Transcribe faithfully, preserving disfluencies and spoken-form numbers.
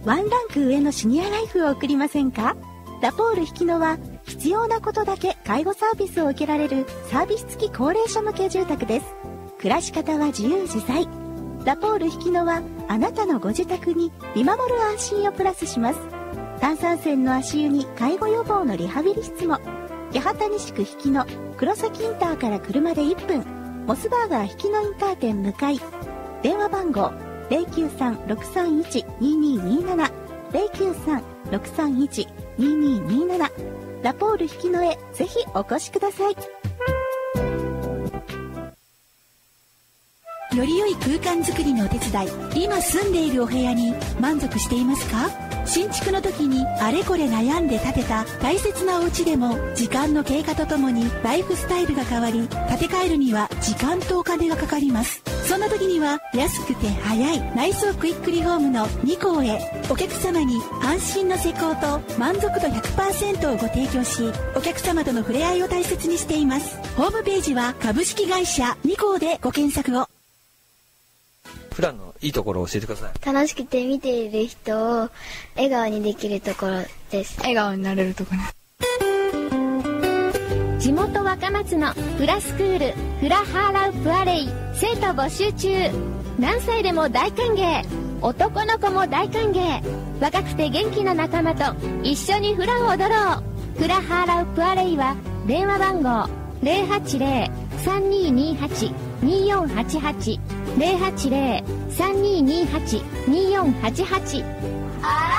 ワンランク上のシニアライフを送りませんか？ラポール引野は必要なことだけ介護サービスを受けられるサービス付き高齢者向け住宅です。暮らし方は自由自在。ラポール引野はあなたのご自宅に見守る安心をプラスします。炭酸泉の足湯に介護予防のリハビリ室も。八幡西区引野、黒崎インターから車でいっぷん、モスバーガー引野インター店向かい。電話番号 ゼロきゅうさん ろくさんいち ににになな ゼロきゅうさん ろくさんいち ににになな。ラポール引野へぜひお越しください。 より良い空間づくりのお手伝い、今住んでいるお部屋に満足していますか？新築の時にあれこれ悩んで建てた大切なお家でも、時間の経過とともにライフスタイルが変わり、建て替えるには時間とお金がかかります。そんな時には安くて早い内装クイックリフォームのニコーへ。お客様に安心の施工と満足度 ひゃくパーセント をご提供し、お客様との触れ合いを大切にしています。ホームページは株式会社ニコーでご検索を。 普段のいいところを教えてください。 楽しくて見ている人を笑顔にできるところです。 笑顔になれるところ。 地元若松のフラスクールフラハーラウプアレイ、生徒募集中。何歳でも大歓迎、男の子も大歓迎。若くて元気な仲間と一緒にフラを踊ろう。フラハーラウプアレイは電話番号 ゼロはちゼロ さんにーにーはち にーよんはちはち ゼロはちゼロ さんにーにーはち にーよんはちはち。